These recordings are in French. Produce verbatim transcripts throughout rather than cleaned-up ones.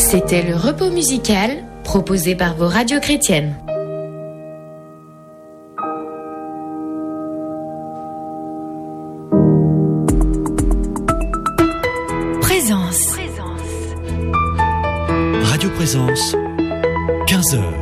C'était le repos musical proposé par vos radios chrétiennes. Présence. Radio Présence, quinze heures.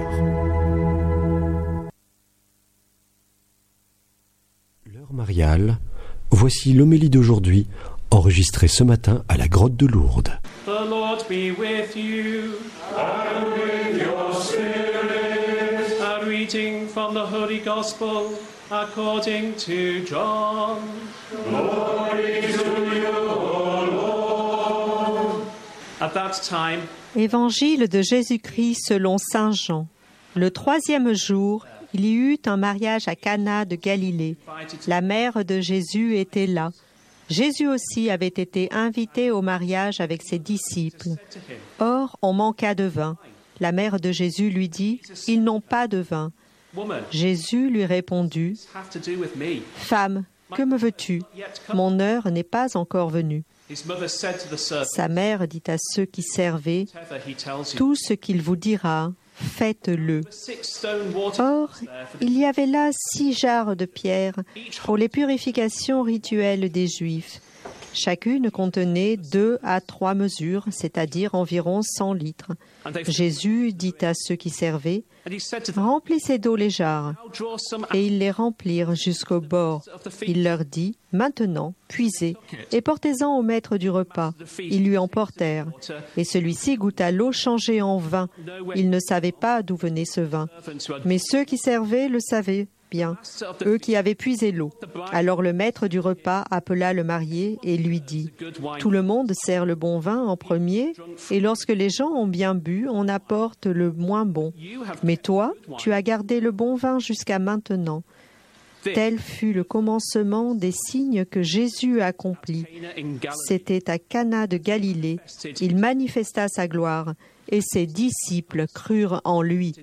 L'heure mariale, voici l'homélie d'aujourd'hui, enregistrée ce matin à la grotte de Lourdes. The Lord be with you. And with your spirit. A reading from the Holy Gospel according to John. Glory to you, O Lord. At that time, Évangile de Jésus-Christ selon saint Jean. Le troisième jour, il y eut un mariage à Cana de Galilée. La mère de Jésus était là. Jésus aussi avait été invité au mariage avec ses disciples. Or, on manqua de vin. La mère de Jésus lui dit, « Ils n'ont pas de vin. » Jésus lui répondit, « Femme, que me veux-tu? Mon heure n'est pas encore venue. » Sa mère dit à ceux qui servaient, « Tout ce qu'il vous dira, faites-le. » Or, il y avait là six jarres de pierre pour les purifications rituelles des Juifs. Chacune contenait deux à trois mesures, c'est-à-dire environ cent litres. Jésus dit à ceux qui servaient, « Remplissez d'eau les jarres. » Et ils les remplirent jusqu'au bord. Il leur dit, « Maintenant, puisez et portez-en au maître du repas. » Ils lui en portèrent. Et celui-ci goûta l'eau changée en vin. Il ne savait pas d'où venait ce vin. Mais ceux qui servaient le savaient bien, eux qui avaient puisé l'eau. Alors le maître du repas appela le marié et lui dit, « Tout le monde sert le bon vin en premier, et lorsque les gens ont bien bu, on apporte le moins bon. Mais toi, tu as gardé le bon vin jusqu'à maintenant. » Tel fut le commencement des signes que Jésus accomplit. C'était à Cana de Galilée. Il manifesta sa gloire, et ses disciples crurent en lui.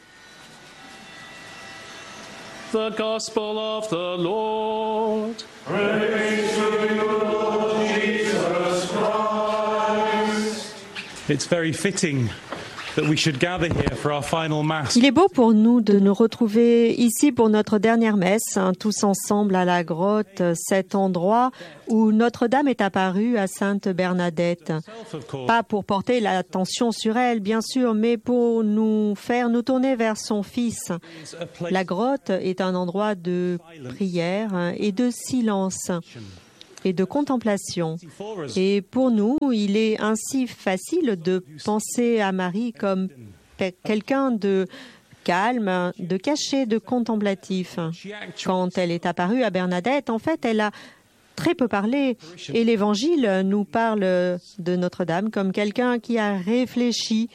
The Gospel of the Lord. Praise to you, Lord Jesus Christ. It's very fitting that we should gather here for our final mass. Il est beau pour nous de nous retrouver ici pour notre dernière messe, hein, tous ensemble à la grotte, cet endroit où Notre-Dame est apparue à Sainte Bernadette. Pas pour porter l'attention sur elle, bien sûr, mais pour nous faire nous tourner vers son Fils. La grotte est un endroit de prière hein, et de silence et de contemplation. Et pour nous, il est ainsi facile de penser à Marie comme quelqu'un de calme, de caché, de contemplatif. Quand elle est apparue à Bernadette, en fait, elle a très peu parlé. Et l'Évangile nous parle de Notre-Dame comme quelqu'un qui a réfléchi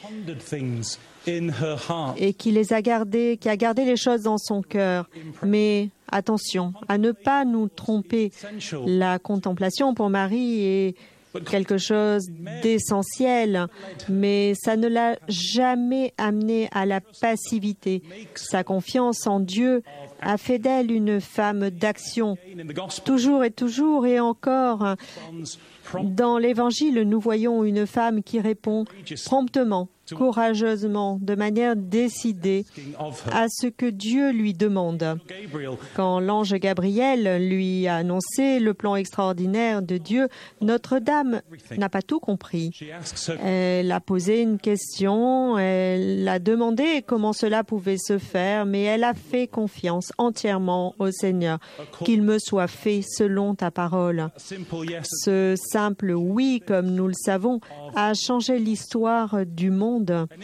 et qui les a gardés, qui a gardé les choses dans son cœur. Mais attention à ne pas nous tromper. La contemplation pour Marie est quelque chose d'essentiel, mais ça ne l'a jamais amenée à la passivité. Sa confiance en Dieu a fait d'elle une femme d'action. Toujours et toujours et encore, dans l'Évangile, nous voyons une femme qui répond promptement, courageusement, de manière décidée à ce que Dieu lui demande. Quand l'ange Gabriel lui a annoncé le plan extraordinaire de Dieu, Notre-Dame n'a pas tout compris. Elle a posé une question, elle a demandé comment cela pouvait se faire, mais elle a fait confiance entièrement au Seigneur, qu'il me soit fait selon ta parole. Ce simple oui, comme nous le savons, a changé l'histoire du monde.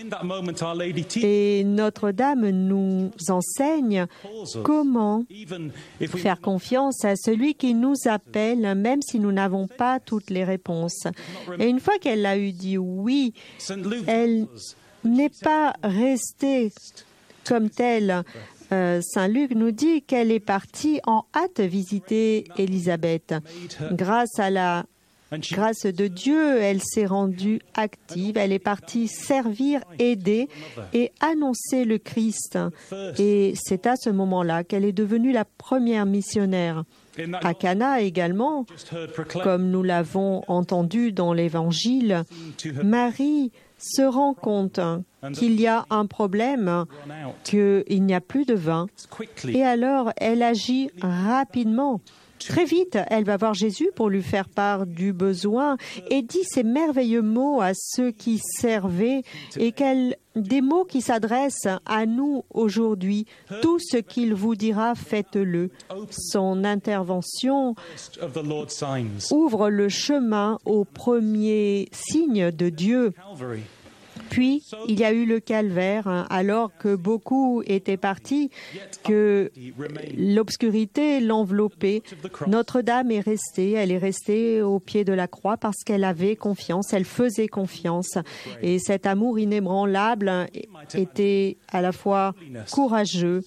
Et Notre-Dame nous enseigne comment faire confiance à celui qui nous appelle, même si nous n'avons pas toutes les réponses. Et une fois qu'elle a eu dit oui, elle n'est pas restée comme telle. Euh, Saint Luc nous dit qu'elle est partie en hâte visiter Élisabeth. Grâce à la grâce de Dieu, elle s'est rendue active, elle est partie servir, aider et annoncer le Christ. Et c'est à ce moment-là qu'elle est devenue la première missionnaire. À Cana également, comme nous l'avons entendu dans l'Évangile, Marie se rend compte qu'il y a un problème, qu'il n'y a plus de vin, et alors elle agit rapidement. Très vite, elle va voir Jésus pour lui faire part du besoin et dit ces merveilleux mots à ceux qui servaient et qu'elle, des mots qui s'adressent à nous aujourd'hui. Tout ce qu'il vous dira, faites-le. Son intervention ouvre le chemin au premier signe de Dieu. Puis, il y a eu le calvaire, alors que beaucoup étaient partis, que l'obscurité l'enveloppait. Notre-Dame est restée, elle est restée au pied de la croix parce qu'elle avait confiance, elle faisait confiance. Et cet amour inébranlable était à la fois courageux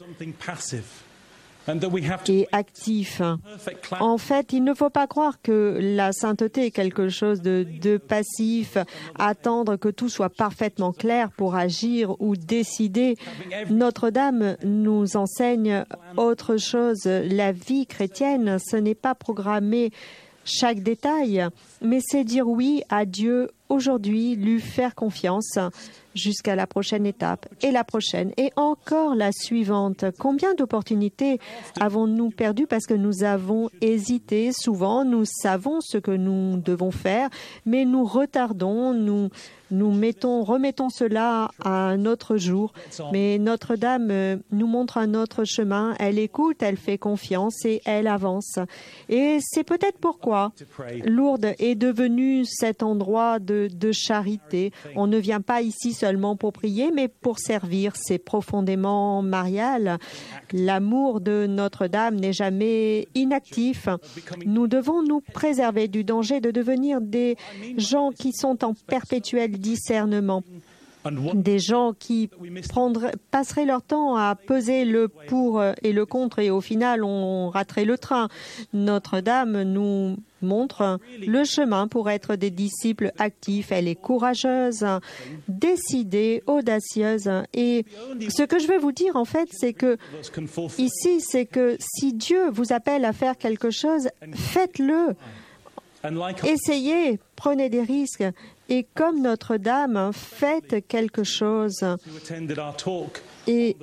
et actif. En fait, il ne faut pas croire que la sainteté est quelque chose de, de passif, attendre que tout soit parfaitement clair pour agir ou décider. Notre-Dame nous enseigne autre chose. La vie chrétienne, ce n'est pas programmer chaque détail, mais c'est dire oui à Dieu aujourd'hui, lui faire confiance jusqu'à la prochaine étape et la prochaine et encore la suivante. Combien d'opportunités avons-nous perdues parce que nous avons hésité? Souvent, nous savons ce que nous devons faire, mais nous retardons, nous nous mettons, remettons cela à un autre jour. Mais Notre-Dame nous montre un autre chemin. Elle écoute, elle fait confiance et elle avance. Et c'est peut-être pourquoi Lourdes est devenu cet endroit de, de charité. On ne vient pas ici seulement pour prier, mais pour servir. C'est profondément marial. L'amour de Notre-Dame n'est jamais inactif. Nous devons nous préserver du danger de devenir des gens qui sont en perpétuel discernement. Des gens qui prendraient, passeraient leur temps à peser le pour et le contre et au final on raterait le train. Notre-Dame nous montre le chemin pour être des disciples actifs. Elle est courageuse, décidée, audacieuse. Et ce que je veux vous dire en fait, c'est que ici, c'est que si Dieu vous appelle à faire quelque chose, faites-le. Essayez, prenez des risques. Et comme Notre-Dame, faites quelque chose. Et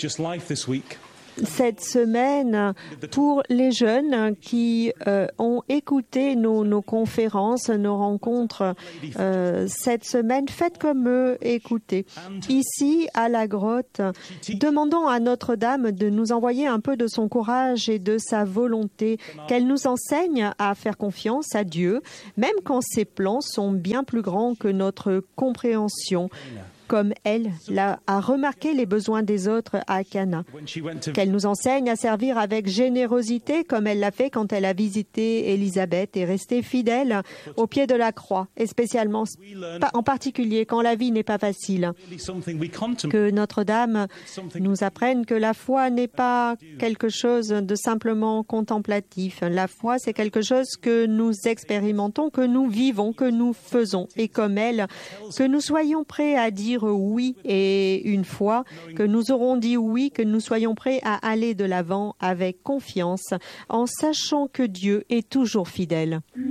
cette semaine, pour les jeunes qui euh, ont écouté nos, nos conférences, nos rencontres euh, cette semaine, faites comme eux, écoutez. Ici, à la grotte, demandons à Notre-Dame de nous envoyer un peu de son courage et de sa volonté, qu'elle nous enseigne à faire confiance à Dieu, même quand ses plans sont bien plus grands que notre compréhension. Comme elle l'a, a remarqué les besoins des autres à Cana. Qu'elle nous enseigne à servir avec générosité comme elle l'a fait quand elle a visité Élisabeth et resté fidèle au pied de la croix, et spécialement, en particulier quand la vie n'est pas facile. Que Notre-Dame nous apprenne que la foi n'est pas quelque chose de simplement contemplatif. La foi, c'est quelque chose que nous expérimentons, que nous vivons, que nous faisons. Et comme elle, que nous soyons prêts à dire oui, et une fois que nous aurons dit oui, que nous soyons prêts à aller de l'avant avec confiance, en sachant que Dieu est toujours fidèle.